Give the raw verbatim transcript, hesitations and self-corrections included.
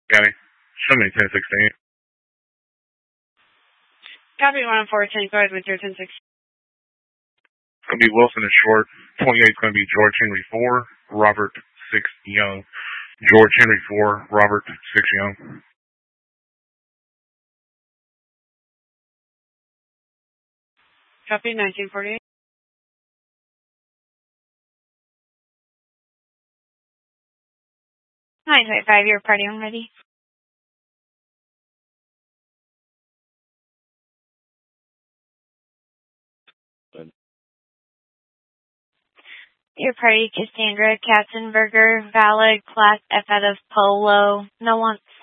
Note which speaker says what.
Speaker 1: Got it. Show me ten sixteen.
Speaker 2: Copy one four ten, go ahead with your ten six.
Speaker 1: It's going to be Wilson is short. twenty-eight is going to be George Henry four, Robert six Young. George Henry four, Robert six Young.
Speaker 2: Copy nineteen forty-eight.
Speaker 3: nine five five, your party on ready. Your party, Cassandra Katzenberger, valid, class F out of Polo. No wants.